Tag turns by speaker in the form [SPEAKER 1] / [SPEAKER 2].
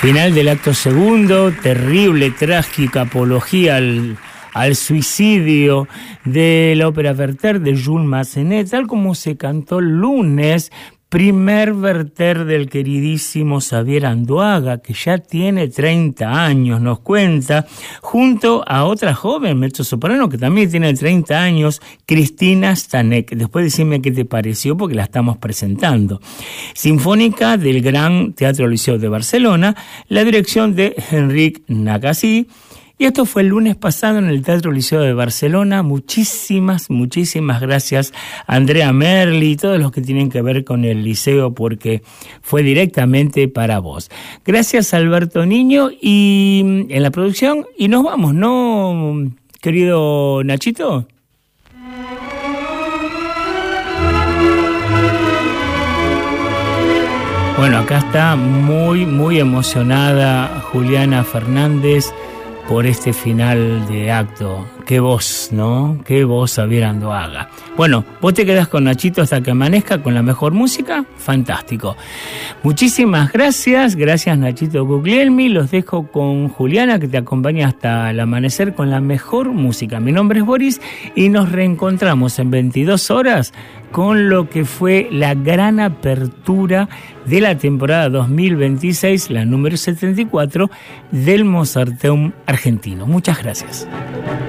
[SPEAKER 1] Final del acto segundo, terrible, trágica apología al suicidio de la ópera Werther de Jules Massenet, tal como se cantó el lunes, primer Werther del queridísimo Xavier Andoaga, que ya tiene 30 años, nos cuenta, junto a otra joven mezzosoprano que también tiene 30 años, Cristina Stanek. Después decime qué te pareció, porque la estamos presentando. Sinfónica del Gran Teatro Liceo de Barcelona, la dirección de Enric Nakasí. Y esto fue el lunes pasado en el Teatro Liceo de Barcelona. Muchísimas gracias a Andrea Merli y todos los que tienen que ver con el liceo, porque fue directamente para vos. Gracias a Alberto Niño y en la producción. Y nos vamos, ¿no, querido Nachito? Bueno, acá está muy emocionada Juliana Fernández por este final de acto. Qué voz, ¿no? Qué voz Xavier Andoaga. Bueno, vos te quedás con Nachito hasta que amanezca con la mejor música. Fantástico. Muchísimas gracias. Gracias, Nachito Guglielmi. Los dejo con Juliana, que te acompaña hasta el amanecer con la mejor música. Mi nombre es Boris y nos reencontramos en 22 horas con lo que fue la gran apertura de la temporada 2026, la número 74 del Mozarteum argentino. Muchas gracias.